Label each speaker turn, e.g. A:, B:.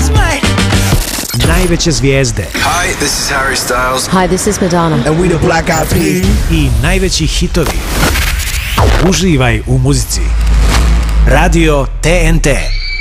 A: Najveće zvijezde.
B: Hi, this is Harry Styles.
C: Hi, this is Madonna.
D: And we the Black Eyed Peas.
A: I najveći hitovi. Uživaj u muzici. Radio TNT.